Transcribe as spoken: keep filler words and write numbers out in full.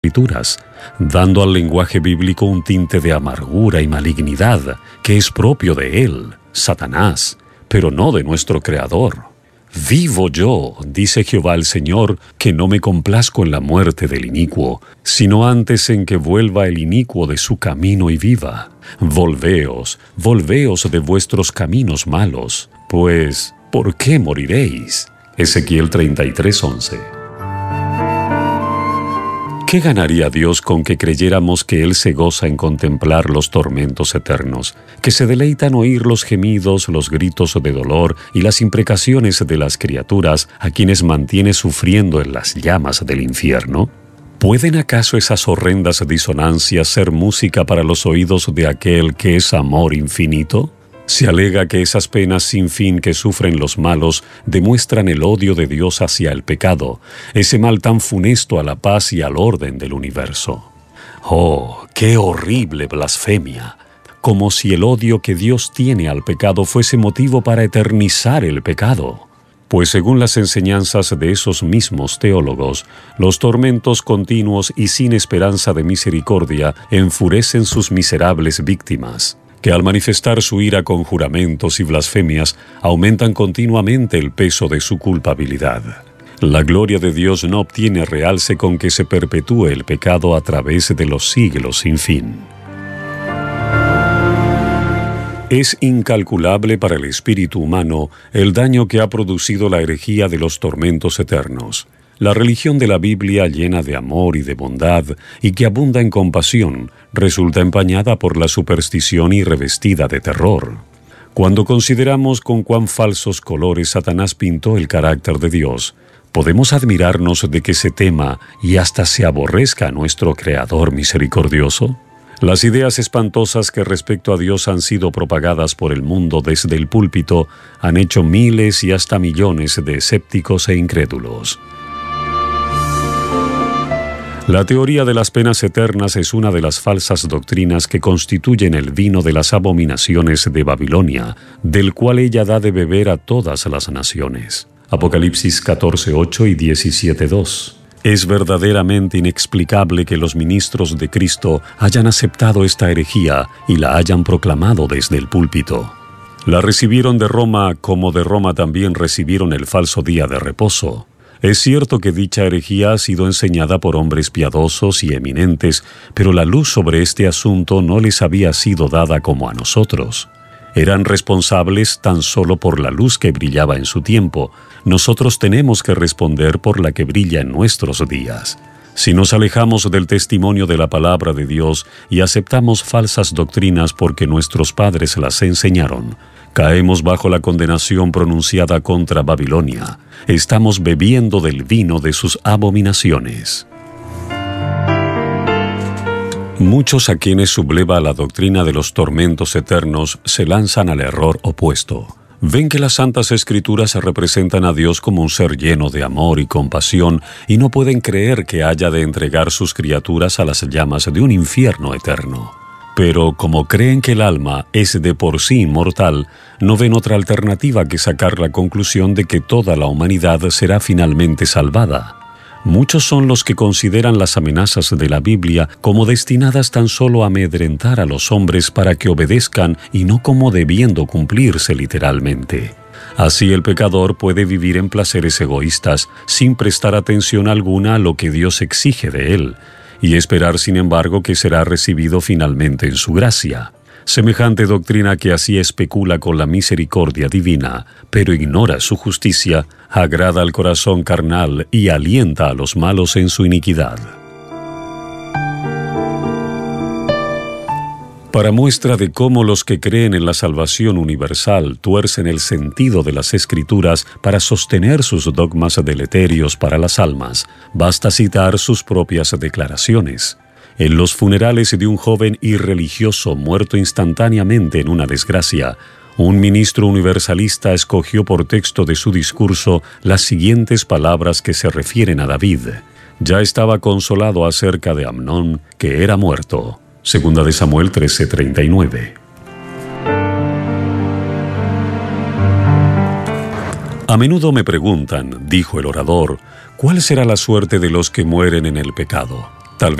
Escrituras, dando al lenguaje bíblico un tinte de amargura y malignidad que es propio de él, Satanás, pero no de nuestro Creador. Vivo yo, dice Jehová el Señor, que no me complazco en la muerte del inicuo, sino antes en que vuelva el inicuo de su camino y viva. Volveos, volveos de vuestros caminos malos, pues, ¿por qué moriréis? Ezequiel treinta y tres, once. ¿Qué ganaría Dios con que creyéramos que Él se goza en contemplar los tormentos eternos, que se deleita en oír los gemidos, los gritos de dolor y las imprecaciones de las criaturas a quienes mantiene sufriendo en las llamas del infierno? ¿Pueden acaso esas horrendas disonancias ser música para los oídos de aquel que es amor infinito? Se alega que esas penas sin fin que sufren los malos demuestran el odio de Dios hacia el pecado, ese mal tan funesto a la paz y al orden del universo. ¡Oh, qué horrible blasfemia! Como si el odio que Dios tiene al pecado fuese motivo para eternizar el pecado. Pues según las enseñanzas de esos mismos teólogos, los tormentos continuos y sin esperanza de misericordia enfurecen sus miserables víctimas, que al manifestar su ira con juramentos y blasfemias, aumentan continuamente el peso de su culpabilidad. La gloria de Dios no obtiene realce con que se perpetúe el pecado a través de los siglos sin fin. Es incalculable para el espíritu humano el daño que ha producido la herejía de los tormentos eternos. La religión de la Biblia, llena de amor y de bondad, y que abunda en compasión, resulta empañada por la superstición y revestida de terror. Cuando consideramos con cuán falsos colores Satanás pintó el carácter de Dios, podemos admirarnos de que se tema y hasta se aborrezca a nuestro Creador misericordioso. Las ideas espantosas que respecto a Dios han sido propagadas por el mundo desde el púlpito han hecho miles y hasta millones de escépticos e incrédulos. La teoría de las penas eternas es una de las falsas doctrinas que constituyen el vino de las abominaciones de Babilonia, del cual ella da de beber a todas las naciones. Apocalipsis catorce, ocho y diecisiete, dos. Es verdaderamente inexplicable que los ministros de Cristo hayan aceptado esta herejía y la hayan proclamado desde el púlpito. La recibieron de Roma, como de Roma también recibieron el falso día de reposo. Es cierto que dicha herejía ha sido enseñada por hombres piadosos y eminentes, pero la luz sobre este asunto no les había sido dada como a nosotros. Eran responsables tan solo por la luz que brillaba en su tiempo. Nosotros tenemos que responder por la que brilla en nuestros días. Si nos alejamos del testimonio de la palabra de Dios y aceptamos falsas doctrinas porque nuestros padres las enseñaron, caemos bajo la condenación pronunciada contra Babilonia. Estamos bebiendo del vino de sus abominaciones. Muchos a quienes subleva la doctrina de los tormentos eternos se lanzan al error opuesto. Ven que las Santas Escrituras representan a Dios como un ser lleno de amor y compasión y no pueden creer que haya de entregar sus criaturas a las llamas de un infierno eterno. Pero como creen que el alma es de por sí inmortal, no ven otra alternativa que sacar la conclusión de que toda la humanidad será finalmente salvada. Muchos son los que consideran las amenazas de la Biblia como destinadas tan solo a amedrentar a los hombres para que obedezcan y no como debiendo cumplirse literalmente. Así el pecador puede vivir en placeres egoístas sin prestar atención alguna a lo que Dios exige de él, y esperar sin embargo que será recibido finalmente en su gracia. Semejante doctrina que así especula con la misericordia divina, pero ignora su justicia, agrada al corazón carnal y alienta a los malos en su iniquidad. Para muestra de cómo los que creen en la salvación universal tuercen el sentido de las Escrituras para sostener sus dogmas deleterios para las almas, basta citar sus propias declaraciones. En los funerales de un joven irreligioso muerto instantáneamente en una desgracia, un ministro universalista escogió por texto de su discurso las siguientes palabras que se refieren a David. Ya estaba consolado acerca de Amnón, que era muerto. Segunda de Samuel trece, treinta y nueve. A menudo me preguntan, dijo el orador, ¿cuál será la suerte de los que mueren en el pecado?